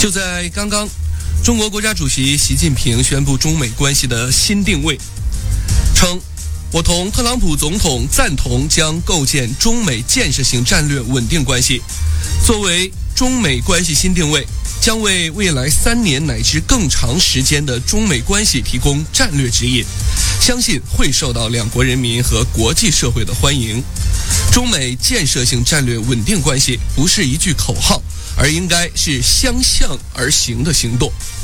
就在刚刚，中国国家主席习近平宣布中美关系的新定位，称我同特朗普总统赞同将构建中美建设性战略稳定关系，作为中美关系新定位，将为未来3年乃至更长时间的中美关系提供战略指引，相信会受到两国人民和国际社会的欢迎。中美建设性战略稳定关系不是一句口号，而应该是相向而行的行动。